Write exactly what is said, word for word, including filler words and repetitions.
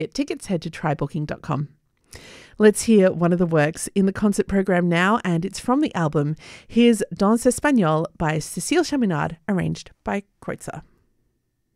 get tickets, head to try booking dot com. Let's hear one of the works in the concert program now, and it's from the album. Here's Danse Espagnole by Cécile Chaminade, arranged by Kreutzer.